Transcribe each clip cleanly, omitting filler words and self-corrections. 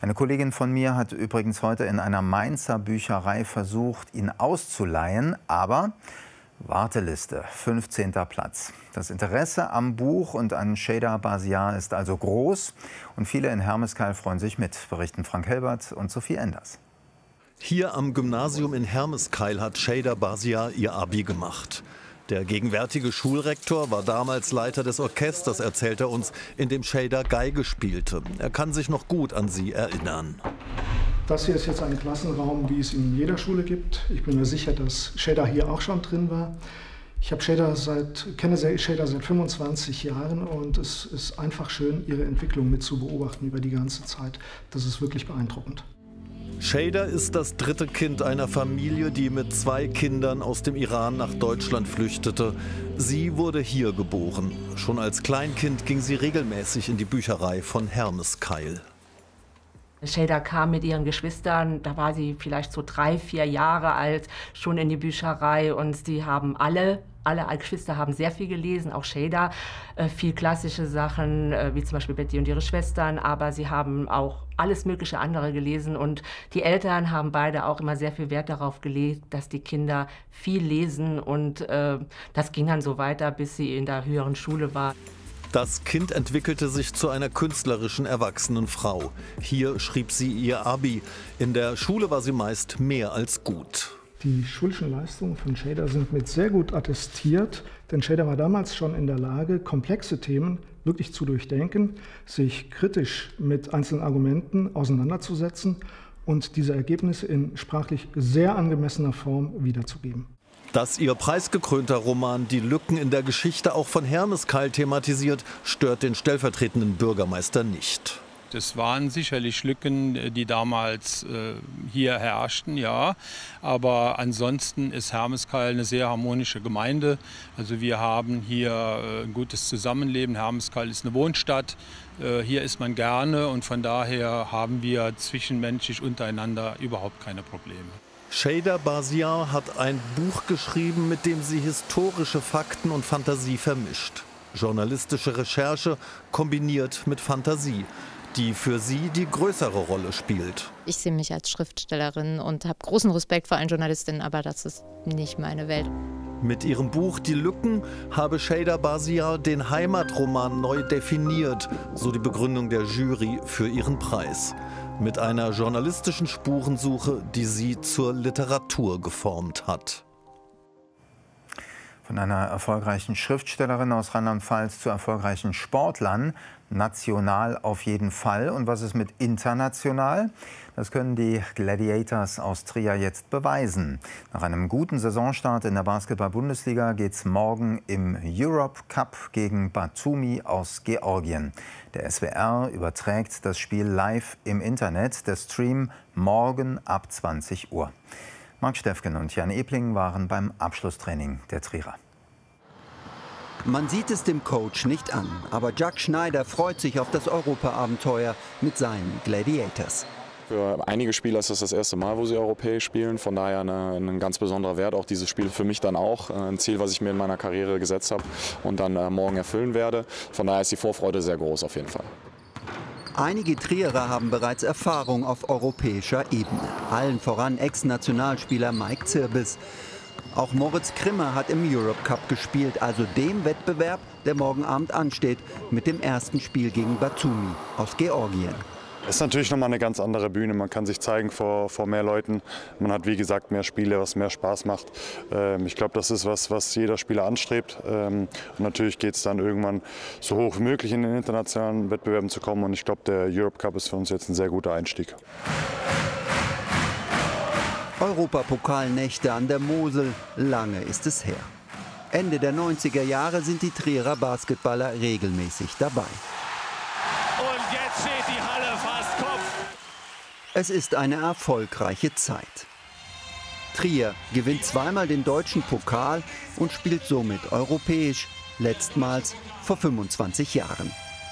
Eine Kollegin von mir hat übrigens heute in einer Mainzer Bücherei versucht, ihn auszuleihen, aber Warteliste, 15. Platz. Das Interesse am Buch und an Cheda Basiar ist also groß und viele in Hermeskeil freuen sich mit, berichten Frank Helbert und Sophie Enders. Hier am Gymnasium in Hermeskeil hat Cheda Basiar ihr Abi gemacht. Der gegenwärtige Schulrektor war damals Leiter des Orchesters, erzählt er uns, in dem Cheda Geige spielte. Er kann sich noch gut an sie erinnern. Das hier ist jetzt ein Klassenraum, wie es in jeder Schule gibt. Ich bin mir sicher, dass Cheda hier auch schon drin war. Ich kenne Cheda seit 25 Jahren und es ist einfach schön, ihre Entwicklung mit zu beobachten über die ganze Zeit. Das ist wirklich beeindruckend. Cheda ist das dritte Kind einer Familie, die mit 2 Kindern aus dem Iran nach Deutschland flüchtete. Sie wurde hier geboren. Schon als Kleinkind ging sie regelmäßig in die Bücherei von Hermeskeil. Cheda kam mit ihren Geschwistern, da war sie vielleicht so 3, 4 Jahre alt, schon in die Bücherei und sie haben alle Geschwister haben sehr viel gelesen, auch Cheda, viel klassische Sachen, wie zum Beispiel Betty und ihre Schwestern, aber sie haben auch alles mögliche andere gelesen und die Eltern haben beide auch immer sehr viel Wert darauf gelegt, dass die Kinder viel lesen und das ging dann so weiter, bis sie in der höheren Schule war. Das Kind entwickelte sich zu einer künstlerischen, erwachsenen Frau. Hier schrieb sie ihr Abi. In der Schule war sie meist mehr als gut. Die schulischen Leistungen von Cheda sind mit sehr gut attestiert, denn Cheda war damals schon in der Lage, komplexe Themen wirklich zu durchdenken, sich kritisch mit einzelnen Argumenten auseinanderzusetzen und diese Ergebnisse in sprachlich sehr angemessener Form wiederzugeben. Dass ihr preisgekrönter Roman die Lücken in der Geschichte auch von Hermeskeil thematisiert, stört den stellvertretenden Bürgermeister nicht. Das waren sicherlich Lücken, die damals hier herrschten, ja. Aber ansonsten ist Hermeskeil eine sehr harmonische Gemeinde. Also wir haben hier ein gutes Zusammenleben. Hermeskeil ist eine Wohnstadt. Hier ist man gerne und von daher haben wir zwischenmenschlich untereinander überhaupt keine Probleme. Cheda Basiar hat ein Buch geschrieben, mit dem sie historische Fakten und Fantasie vermischt. Journalistische Recherche kombiniert mit Fantasie, die für sie die größere Rolle spielt. Ich sehe mich als Schriftstellerin und habe großen Respekt vor allen Journalistinnen, aber das ist nicht meine Welt. Mit ihrem Buch Die Lücken habe Cheda Basiar den Heimatroman neu definiert, so die Begründung der Jury für ihren Preis. Mit einer journalistischen Spurensuche, die sie zur Literatur geformt hat. Von einer erfolgreichen Schriftstellerin aus Rheinland-Pfalz zu erfolgreichen Sportlern, national auf jeden Fall. Und was ist mit international? Das können die Gladiators aus Trier jetzt beweisen. Nach einem guten Saisonstart in der Basketball-Bundesliga geht es morgen im Europe Cup gegen Batumi aus Georgien. Der SWR überträgt das Spiel live im Internet. Der Stream morgen ab 20 Uhr. Marc Steffgen und Jan Epling waren beim Abschlusstraining der Trierer. Man sieht es dem Coach nicht an, aber Jack Schneider freut sich auf das Europa-Abenteuer mit seinen Gladiators. Für einige Spieler ist das das erste Mal, wo sie europäisch spielen. Von daher ein ganz besonderer Wert. Auch dieses Spiel für mich dann auch ein Ziel, was ich mir in meiner Karriere gesetzt habe und dann morgen erfüllen werde. Von daher ist die Vorfreude sehr groß auf jeden Fall. Einige Trierer haben bereits Erfahrung auf europäischer Ebene. Allen voran Ex-Nationalspieler Mike Zirbis. Auch Moritz Krimmer hat im Europe Cup gespielt, also dem Wettbewerb, der morgen Abend ansteht, mit dem ersten Spiel gegen Batumi aus Georgien. Es ist natürlich nochmal eine ganz andere Bühne. Man kann sich zeigen vor mehr Leuten. Man hat, wie gesagt, mehr Spiele, was mehr Spaß macht. Ich glaube, das ist was jeder Spieler anstrebt. Und natürlich geht es dann irgendwann so hoch wie möglich in den internationalen Wettbewerben zu kommen. Und ich glaube, der Europe Cup ist für uns jetzt ein sehr guter Einstieg. Europapokalnächte an der Mosel, lange ist es her. Ende der 90er Jahre sind die Trierer Basketballer regelmäßig dabei. Und jetzt steht die Halle fast Kopf. Es ist eine erfolgreiche Zeit. Trier gewinnt zweimal den deutschen Pokal und spielt somit europäisch, letztmals vor 25 Jahren.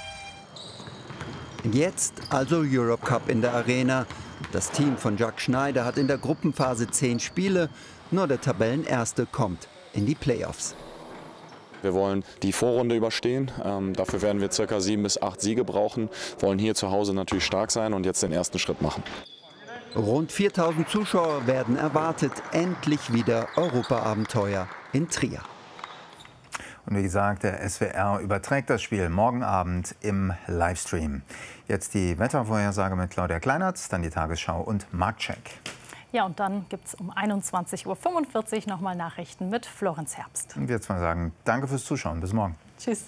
Jetzt also Europe Cup in der Arena. Das Team von Jack Schneider hat in der Gruppenphase 10 Spiele, nur der Tabellenerste kommt in die Playoffs. Wir wollen die Vorrunde überstehen. Dafür werden wir ca. 7 bis 8 Siege brauchen. Wollen hier zu Hause natürlich stark sein und jetzt den ersten Schritt machen. Rund 4000 Zuschauer werden erwartet. Endlich wieder Europaabenteuer in Trier. Und wie gesagt, der SWR überträgt das Spiel morgen Abend im Livestream. Jetzt die Wettervorhersage mit Claudia Kleinert, dann die Tagesschau und Marktcheck. Ja, und dann gibt es um 21:45 Uhr nochmal Nachrichten mit Florenz Herbst. Und wir jetzt mal sagen, danke fürs Zuschauen. Bis morgen. Tschüss.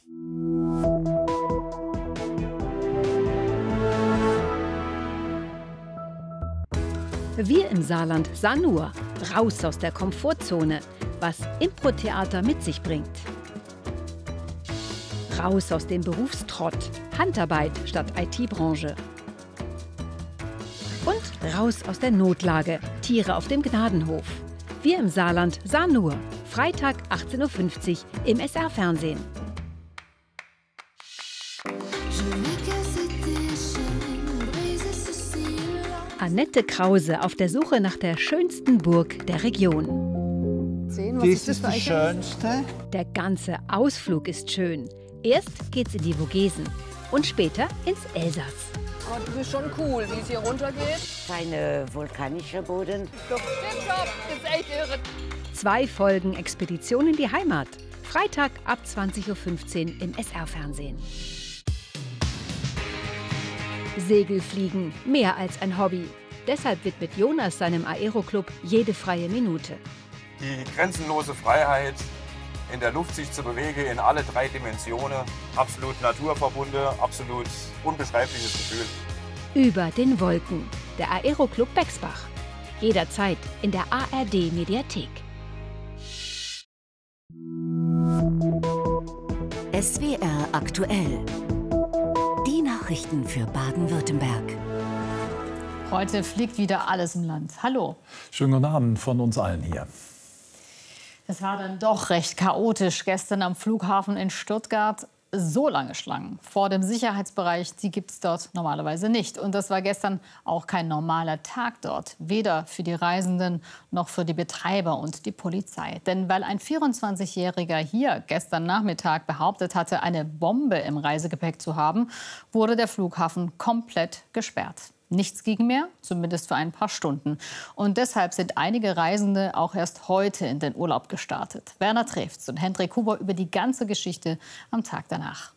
Wir im Saarland sahen nur raus aus der Komfortzone, was Impro-Theater mit sich bringt. Raus aus dem Berufstrott, Handarbeit statt IT-Branche. Und raus aus der Notlage, Tiere auf dem Gnadenhof. Wir im Saarland sahen nur, Freitag 18:50 Uhr im SR-Fernsehen. Annette Krause auf der Suche nach der schönsten Burg der Region. Was ist das Schönste? Der ganze Ausflug ist schön. Erst geht's in die Vogesen und später ins Elsass. Oh, du bist schon cool, wie es hier runtergeht. Keine vulkanische Boden. Doch, stimmt schon, das ist echt irre. 2 Folgen Expedition in die Heimat. Freitag ab 20:15 Uhr im SR-Fernsehen. Segelfliegen, mehr als ein Hobby. Deshalb widmet Jonas seinem Aeroclub jede freie Minute. Die grenzenlose Freiheit, in der Luft sich zu bewegen, in alle 3 Dimensionen. Absolut naturverbunden, absolut unbeschreibliches Gefühl. Über den Wolken, der Aeroclub Bexbach. Jederzeit in der ARD-Mediathek. SWR aktuell. Die Nachrichten für Baden-Württemberg. Heute fliegt wieder alles im Land. Hallo. Schönen guten Abend von uns allen hier. Es war dann doch recht chaotisch gestern am Flughafen in Stuttgart. So lange Schlangen vor dem Sicherheitsbereich, die gibt es dort normalerweise nicht. Und das war gestern auch kein normaler Tag dort. Weder für die Reisenden noch für die Betreiber und die Polizei. Denn weil ein 24-Jähriger hier gestern Nachmittag behauptet hatte, eine Bombe im Reisegepäck zu haben, wurde der Flughafen komplett gesperrt. Nichts ging mehr, zumindest für ein paar Stunden. Und deshalb sind einige Reisende auch erst heute in den Urlaub gestartet. Werner Trefz und Hendrik Huber über die ganze Geschichte am Tag danach.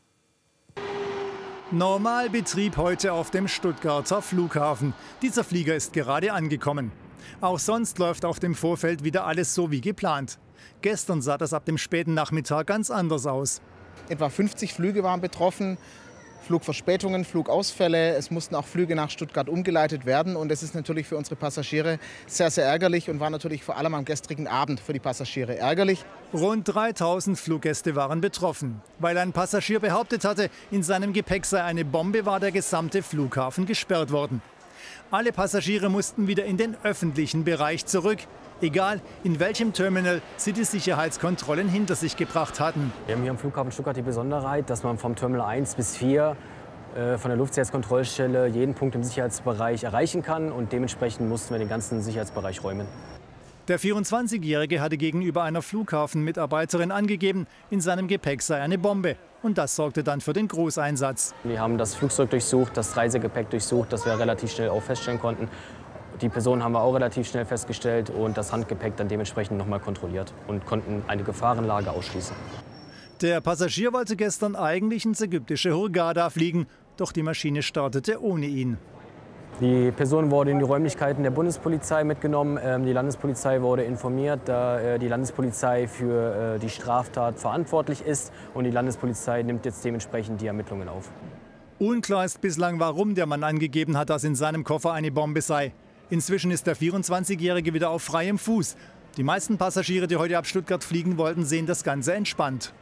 Normalbetrieb heute auf dem Stuttgarter Flughafen. Dieser Flieger ist gerade angekommen. Auch sonst läuft auf dem Vorfeld wieder alles so wie geplant. Gestern sah das ab dem späten Nachmittag ganz anders aus. Etwa 50 Flüge waren betroffen. Flugverspätungen, Flugausfälle. Es mussten auch Flüge nach Stuttgart umgeleitet werden. Und das ist natürlich für unsere Passagiere sehr, sehr ärgerlich und war natürlich vor allem am gestrigen Abend für die Passagiere ärgerlich. Rund 3000 Fluggäste waren betroffen. Weil ein Passagier behauptet hatte, in seinem Gepäck sei eine Bombe, war der gesamte Flughafen gesperrt worden. Alle Passagiere mussten wieder in den öffentlichen Bereich zurück. Egal, in welchem Terminal sie die Sicherheitskontrollen hinter sich gebracht hatten. Wir haben hier am Flughafen Stuttgart die Besonderheit, dass man vom Terminal 1 bis 4 von der Luftsicherheitskontrollstelle jeden Punkt im Sicherheitsbereich erreichen kann. Und dementsprechend mussten wir den ganzen Sicherheitsbereich räumen. Der 24-Jährige hatte gegenüber einer Flughafenmitarbeiterin angegeben, in seinem Gepäck sei eine Bombe. Und das sorgte dann für den Großeinsatz. Wir haben das Flugzeug durchsucht, das Reisegepäck durchsucht, das wir relativ schnell auch feststellen konnten. Die Person haben wir auch relativ schnell festgestellt und das Handgepäck dann dementsprechend noch mal kontrolliert und konnten eine Gefahrenlage ausschließen. Der Passagier wollte gestern eigentlich ins ägyptische Hurghada fliegen, doch die Maschine startete ohne ihn. Die Person wurde in die Räumlichkeiten der Bundespolizei mitgenommen. Die Landespolizei wurde informiert, da die Landespolizei für die Straftat verantwortlich ist. Und die Landespolizei nimmt jetzt dementsprechend die Ermittlungen auf. Unklar ist bislang, warum der Mann angegeben hat, dass in seinem Koffer eine Bombe sei. Inzwischen ist der 24-Jährige wieder auf freiem Fuß. Die meisten Passagiere, die heute ab Stuttgart fliegen wollten, sehen das Ganze entspannt.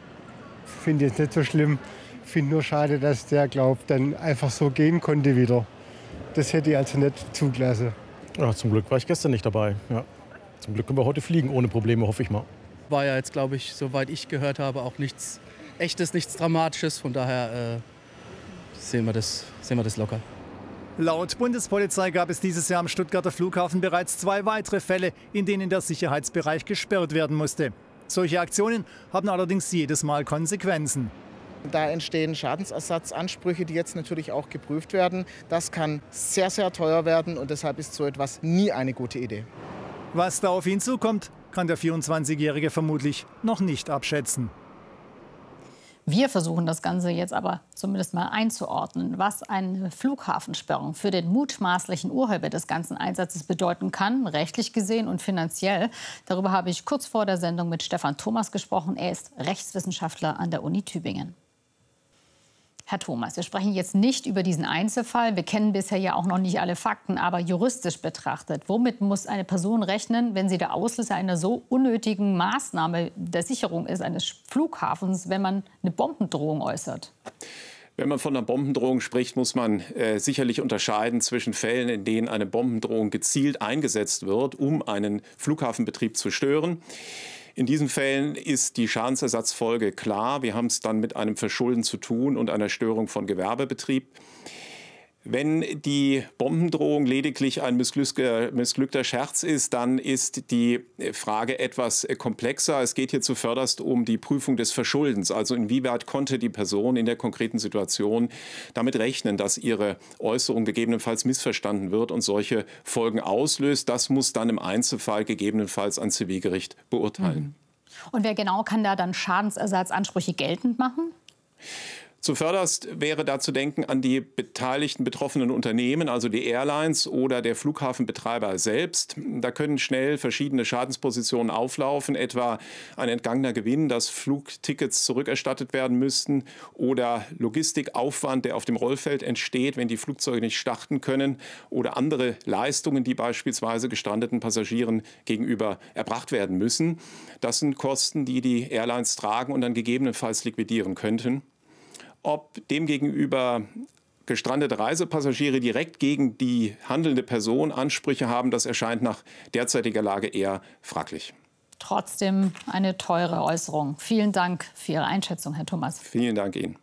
Ich finde es nicht so schlimm. Ich finde nur schade, dass der glaubt, dann einfach so gehen konnte wieder. Das hätte ich also nicht zugelassen. Ja, zum Glück war ich gestern nicht dabei. Ja. Zum Glück können wir heute fliegen, ohne Probleme, hoffe ich mal. War ja jetzt, glaube ich, soweit ich gehört habe, auch nichts Echtes, nichts Dramatisches. Von daher sehen wir das locker. Laut Bundespolizei gab es dieses Jahr am Stuttgarter Flughafen bereits 2 weitere Fälle, in denen der Sicherheitsbereich gesperrt werden musste. Solche Aktionen haben allerdings jedes Mal Konsequenzen. Da entstehen Schadensersatzansprüche, die jetzt natürlich auch geprüft werden. Das kann sehr, sehr teuer werden und deshalb ist so etwas nie eine gute Idee. Was da auf ihn zukommt, kann der 24-Jährige vermutlich noch nicht abschätzen. Wir versuchen das Ganze jetzt aber zumindest mal einzuordnen, was eine Flughafensperrung für den mutmaßlichen Urheber des ganzen Einsatzes bedeuten kann, rechtlich gesehen und finanziell. Darüber habe ich kurz vor der Sendung mit Stefan Thomas gesprochen. Er ist Rechtswissenschaftler an der Uni Tübingen. Herr Thomas, wir sprechen jetzt nicht über diesen Einzelfall. Wir kennen bisher ja auch noch nicht alle Fakten, aber juristisch betrachtet, womit muss eine Person rechnen, wenn sie der Auslöser einer so unnötigen Maßnahme der Sicherung ist eines Flughafens, wenn man eine Bombendrohung äußert? Wenn man von einer Bombendrohung spricht, muss man sicherlich unterscheiden zwischen Fällen, in denen eine Bombendrohung gezielt eingesetzt wird, um einen Flughafenbetrieb zu stören. In diesen Fällen ist die Schadensersatzfolge klar. Wir haben es dann mit einem Verschulden zu tun und einer Störung von Gewerbebetrieb. Wenn die Bombendrohung lediglich ein missglückter Scherz ist, dann ist die Frage etwas komplexer. Es geht hier zuvörderst um die Prüfung des Verschuldens. Also inwieweit konnte die Person in der konkreten Situation damit rechnen, dass ihre Äußerung gegebenenfalls missverstanden wird und solche Folgen auslöst. Das muss dann im Einzelfall gegebenenfalls ein Zivilgericht beurteilen. Und wer genau kann da dann Schadensersatzansprüche geltend machen? Zuvörderst wäre da zu denken an die beteiligten betroffenen Unternehmen, also die Airlines oder der Flughafenbetreiber selbst. Da können schnell verschiedene Schadenspositionen auflaufen, etwa ein entgangener Gewinn, dass Flugtickets zurückerstattet werden müssten oder Logistikaufwand, der auf dem Rollfeld entsteht, wenn die Flugzeuge nicht starten können oder andere Leistungen, die beispielsweise gestrandeten Passagieren gegenüber erbracht werden müssen. Das sind Kosten, die die Airlines tragen und dann gegebenenfalls liquidieren könnten. Ob demgegenüber gestrandete Reisepassagiere direkt gegen die handelnde Person Ansprüche haben, das erscheint nach derzeitiger Lage eher fraglich. Trotzdem eine teure Äußerung. Vielen Dank für Ihre Einschätzung, Herr Thomas. Vielen Dank Ihnen.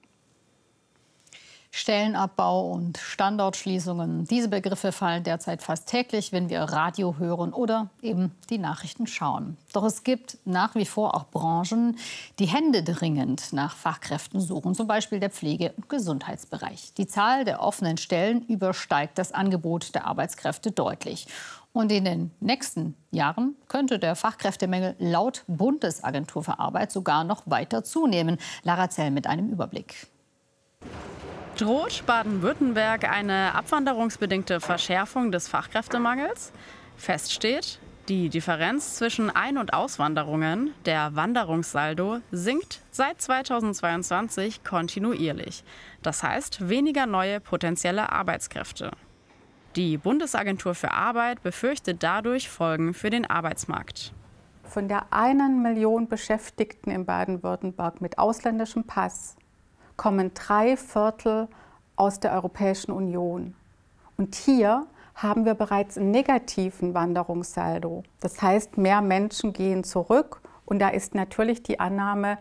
Stellenabbau und Standortschließungen. Diese Begriffe fallen derzeit fast täglich, wenn wir Radio hören oder eben die Nachrichten schauen. Doch es gibt nach wie vor auch Branchen, die händeringend nach Fachkräften suchen, zum Beispiel der Pflege- und Gesundheitsbereich. Die Zahl der offenen Stellen übersteigt das Angebot der Arbeitskräfte deutlich. Und in den nächsten Jahren könnte der Fachkräftemangel laut Bundesagentur für Arbeit sogar noch weiter zunehmen. Lara Zell mit einem Überblick. Droht Baden-Württemberg eine abwanderungsbedingte Verschärfung des Fachkräftemangels? Fest steht, die Differenz zwischen Ein- und Auswanderungen, der Wanderungssaldo, sinkt seit 2022 kontinuierlich. Das heißt, weniger neue potenzielle Arbeitskräfte. Die Bundesagentur für Arbeit befürchtet dadurch Folgen für den Arbeitsmarkt. Von der 1 Million Beschäftigten in Baden-Württemberg mit ausländischem Pass kommen 3/4 aus der Europäischen Union. Und hier haben wir bereits einen negativen Wanderungssaldo. Das heißt, mehr Menschen gehen zurück. Und da ist natürlich die Annahme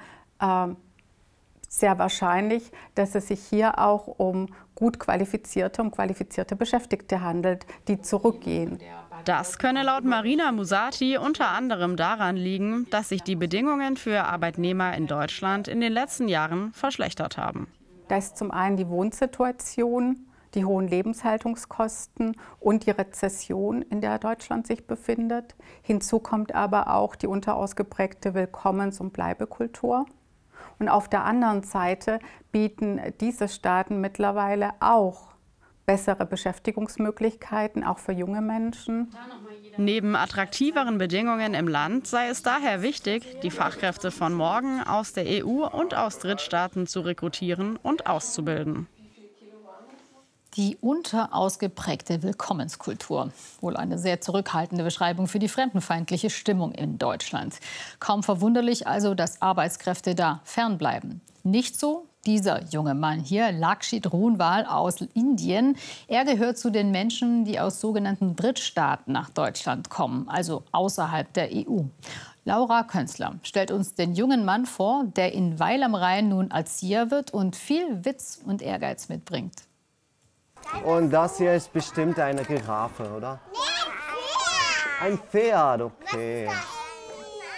sehr wahrscheinlich, dass es sich hier auch um gut qualifizierte und qualifizierte Beschäftigte handelt, die zurückgehen. Das könne laut Marina Musati unter anderem daran liegen, dass sich die Bedingungen für Arbeitnehmer in Deutschland in den letzten Jahren verschlechtert haben. Da ist zum einen die Wohnsituation, die hohen Lebenshaltungskosten und die Rezession, in der Deutschland sich befindet. Hinzu kommt aber auch die unterausgeprägte Willkommens- und Bleibekultur. Und auf der anderen Seite bieten diese Staaten mittlerweile auch bessere Beschäftigungsmöglichkeiten, auch für junge Menschen. Neben attraktiveren Bedingungen im Land sei es daher wichtig, die Fachkräfte von morgen aus der EU und aus Drittstaaten zu rekrutieren und auszubilden. Die unterausgeprägte Willkommenskultur. Wohl eine sehr zurückhaltende Beschreibung für die fremdenfeindliche Stimmung in Deutschland. Kaum verwunderlich also, dass Arbeitskräfte da fernbleiben. Nicht so dieser junge Mann hier, Lakshit Runwal aus Indien. Er gehört zu den Menschen, die aus sogenannten Drittstaaten nach Deutschland kommen, also außerhalb der EU. Laura Künzler stellt uns den jungen Mann vor, der in Weil am Rhein nun Erzieher wird und viel Witz und Ehrgeiz mitbringt. Und das hier ist bestimmt eine Giraffe, oder? Ein Pferd, okay.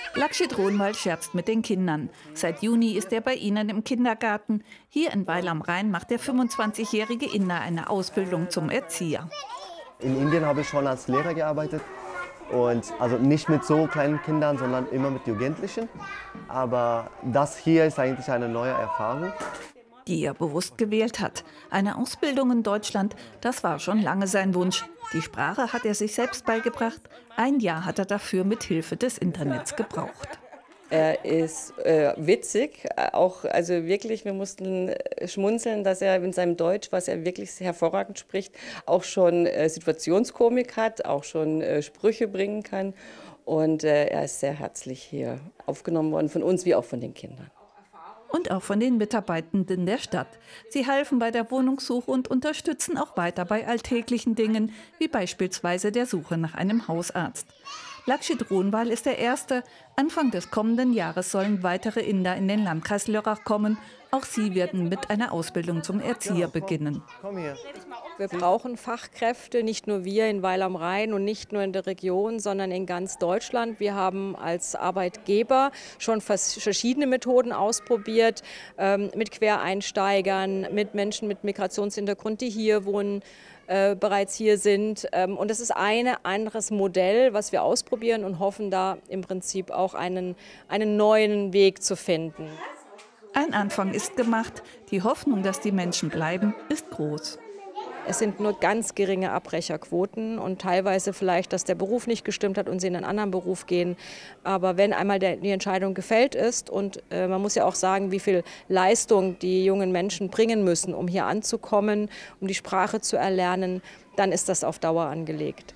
Lakshit Ronwal scherzt mit den Kindern. Seit Juni ist er bei ihnen im Kindergarten. Hier in Weil am Rhein macht der 25-jährige Inder eine Ausbildung zum Erzieher. In Indien habe ich schon als Lehrer gearbeitet. Und also nicht mit so kleinen Kindern, sondern immer mit Jugendlichen. Aber das hier ist eigentlich eine neue Erfahrung, die er bewusst gewählt hat. Eine Ausbildung in Deutschland, das war schon lange sein Wunsch. Die Sprache hat er sich selbst beigebracht. Ein Jahr hat er dafür mit Hilfe des Internets gebraucht. Er ist witzig, auch, also wirklich, wir mussten schmunzeln, dass er in seinem Deutsch, was er wirklich hervorragend spricht, auch schon Situationskomik hat, auch schon Sprüche bringen kann. Und er ist sehr herzlich hier aufgenommen worden, von uns wie auch von den Kindern. Und auch von den Mitarbeitenden der Stadt. Sie halfen bei der Wohnungssuche und unterstützen auch weiter bei alltäglichen Dingen, wie beispielsweise der Suche nach einem Hausarzt. Lakshit Ronwal ist der Erste. Anfang des kommenden Jahres sollen weitere Inder in den Landkreis Lörrach kommen. Auch sie werden mit einer Ausbildung zum Erzieher beginnen. Wir brauchen Fachkräfte, nicht nur wir in Weil am Rhein und nicht nur in der Region, sondern in ganz Deutschland. Wir haben als Arbeitgeber schon verschiedene Methoden ausprobiert, mit Quereinsteigern, mit Menschen mit Migrationshintergrund, die hier wohnen, bereits hier sind. Und es ist ein anderes Modell, was wir ausprobieren und hoffen, da im Prinzip auch einen neuen Weg zu finden. Ein Anfang ist gemacht. Die Hoffnung, dass die Menschen bleiben, ist groß. Es sind nur ganz geringe Abbrecherquoten und teilweise vielleicht, dass der Beruf nicht gestimmt hat und sie in einen anderen Beruf gehen. Aber wenn einmal die Entscheidung gefällt ist und man muss ja auch sagen, wie viel Leistung die jungen Menschen bringen müssen, um hier anzukommen, um die Sprache zu erlernen, dann ist das auf Dauer angelegt.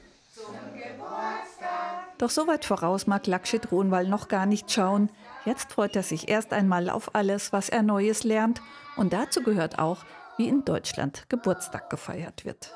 Doch so weit voraus mag Lakshit Ronwal noch gar nicht schauen. Jetzt freut er sich erst einmal auf alles, was er Neues lernt. Und dazu gehört auch, wie in Deutschland Geburtstag gefeiert wird.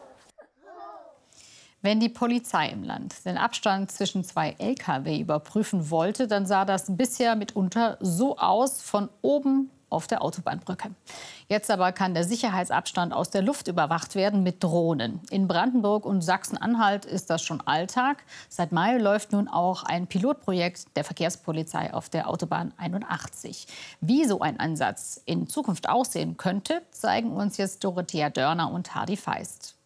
Wenn die Polizei im Land den Abstand zwischen zwei Lkw überprüfen wollte, dann sah das bisher mitunter so aus, von oben auf der Autobahnbrücke. Jetzt aber kann der Sicherheitsabstand aus der Luft überwacht werden mit Drohnen. In Brandenburg und Sachsen-Anhalt ist das schon Alltag. Seit Mai läuft nun auch ein Pilotprojekt der Verkehrspolizei auf der Autobahn 81. Wie so ein Ansatz in Zukunft aussehen könnte, zeigen uns jetzt Dorothea Dörner und Hardy Feist.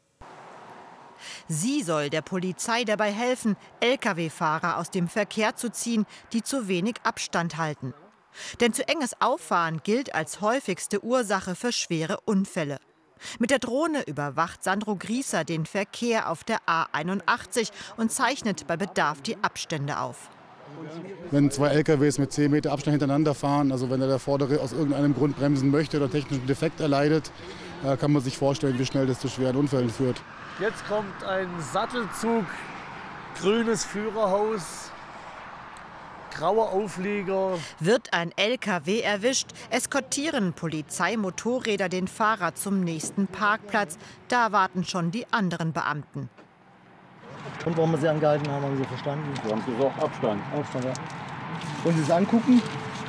Sie soll der Polizei dabei helfen, Lkw-Fahrer aus dem Verkehr zu ziehen, die zu wenig Abstand halten. Denn zu enges Auffahren gilt als häufigste Ursache für schwere Unfälle. Mit der Drohne überwacht Sandro Grieser den Verkehr auf der A81 und zeichnet bei Bedarf die Abstände auf. Wenn zwei LKWs mit 10 Meter Abstand hintereinander fahren, also wenn der Vordere aus irgendeinem Grund bremsen möchte oder technischen Defekt erleidet, kann man sich vorstellen, wie schnell das zu schweren Unfällen führt. Jetzt kommt ein Sattelzug, grünes Führerhaus, grauer Auflieger. Wird ein LKW erwischt, eskortieren Polizeimotorräder den Fahrer zum nächsten Parkplatz. Da warten schon die anderen Beamten. Und warum wir sie angehalten haben, haben Sie verstanden? Sie haben gesagt Abstand. Abstand, ja. Wollen Sie es angucken?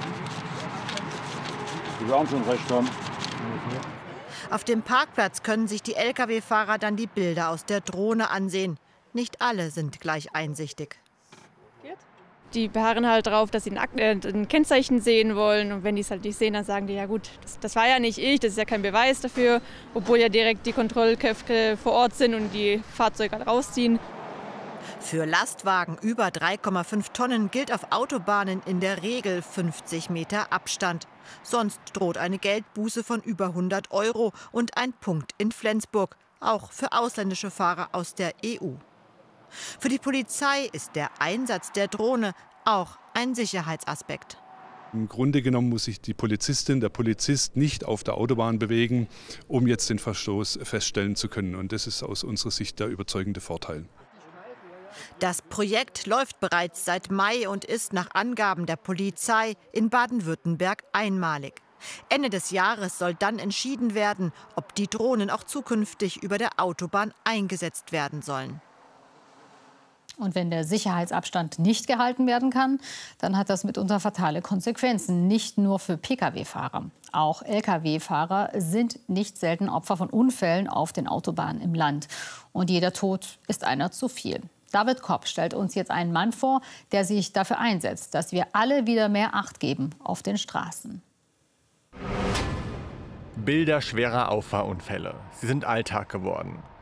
Sie werden schon recht haben. Auf dem Parkplatz können sich die Lkw-Fahrer dann die Bilder aus der Drohne ansehen. Nicht alle sind gleich einsichtig. Die beharren halt darauf, dass sie ein Kennzeichen sehen wollen. Und wenn die es halt nicht sehen, dann sagen die, ja gut, das war ja nicht ich, das ist ja kein Beweis dafür. Obwohl ja direkt die Kontrollkräfte vor Ort sind und die Fahrzeuge halt rausziehen. Für Lastwagen über 3,5 Tonnen gilt auf Autobahnen in der Regel 50 Meter Abstand. Sonst droht eine Geldbuße von über 100 € und ein Punkt in Flensburg, auch für ausländische Fahrer aus der EU. Für die Polizei ist der Einsatz der Drohne auch ein Sicherheitsaspekt. Im Grunde genommen muss sich die Polizistin, der Polizist nicht auf der Autobahn bewegen, um jetzt den Verstoß feststellen zu können. Und das ist aus unserer Sicht der überzeugende Vorteil. Das Projekt läuft bereits seit Mai und ist nach Angaben der Polizei in Baden-Württemberg einmalig. Ende des Jahres soll dann entschieden werden, ob die Drohnen auch zukünftig über der Autobahn eingesetzt werden sollen. Und wenn der Sicherheitsabstand nicht gehalten werden kann, dann hat das mitunter fatale Konsequenzen, nicht nur für Pkw-Fahrer. Auch Lkw-Fahrer sind nicht selten Opfer von Unfällen auf den Autobahnen im Land. Und jeder Tod ist einer zu viel. David Kopp stellt uns jetzt einen Mann vor, der sich dafür einsetzt, dass wir alle wieder mehr Acht geben auf den Straßen. Bilder schwerer Auffahrunfälle. Sie sind Alltag geworden.